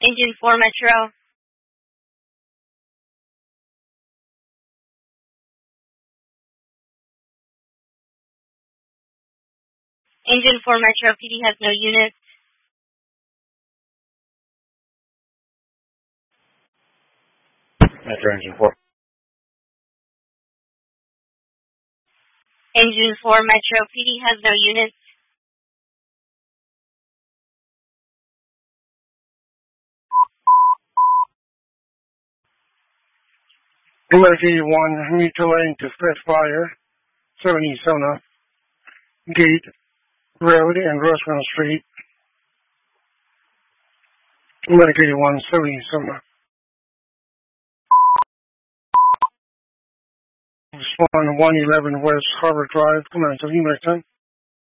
Engine 4 Metro. Engine 4 Metro, PD has no units. Metro Engine 4. Engine 4 Metro, PD has no units. American 81, mutual lane to Fred Fire, 70 Sona, Gate Road and Rosemont Street. American 81, 70 Sona. Spawn 111 West Harbor Drive, come on, tell you next time.